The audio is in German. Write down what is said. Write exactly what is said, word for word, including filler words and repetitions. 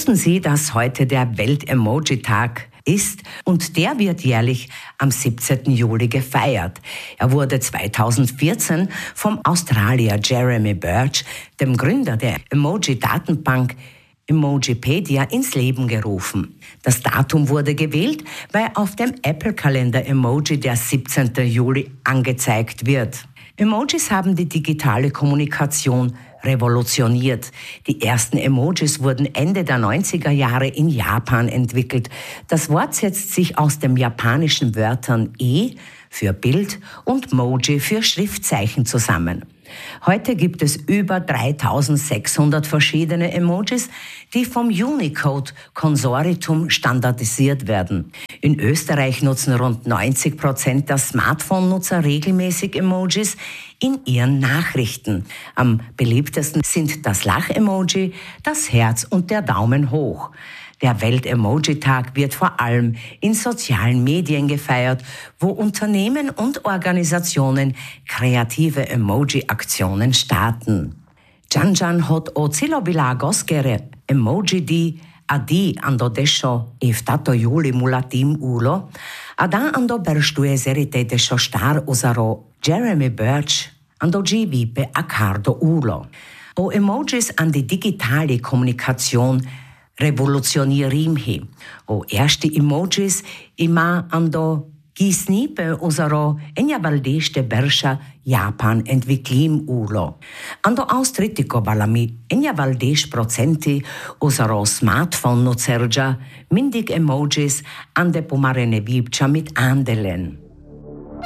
Wussten Sie, dass heute der Welt-Emoji-Tag ist und der wird jährlich am siebzehnten Juli gefeiert. Er wurde zweitausendvierzehn vom Australier Jeremy Birch, dem Gründer der Emoji-Datenbank Emojipedia, ins Leben gerufen. Das Datum wurde gewählt, weil auf dem Apple-Kalender Emoji der siebzehnten Juli angezeigt wird. Emojis haben die digitale Kommunikation revolutioniert. Die ersten Emojis wurden Ende der neunziger Jahre in Japan entwickelt. Das Wort setzt sich aus den japanischen Wörtern E für Bild und Moji für Schriftzeichen zusammen. Heute gibt es über dreitausendsechshundert verschiedene Emojis, die vom Unicode-Konsoritum standardisiert werden. In Österreich nutzen rund neunzig Prozent der Smartphone-Nutzer regelmäßig Emojis in ihren Nachrichten. Am beliebtesten sind das Lach-Emoji, das Herz und der Daumen hoch. Der Welt-Emoji-Tag wird vor allem in sozialen Medien gefeiert, wo Unternehmen und Organisationen kreative Emoji-Aktionen starten. Janjan hot o Cilo Goskere Emoji di adi ando desho iftato Juli mulatim ulo, ada ando berstue serite desho star usaro Jeremy Birch ando givipe accardo ulo. O Emojis an die digitale Kommunikation revolucionirime. O erste Emojis ima ando gisnipe usaro enjavaldešte berša Japan entviklim ulo. Ando austritiko balami enjavaldeš procenti usaro smartphone nucerja mindig emojis ande pomarene vipča mit andelen.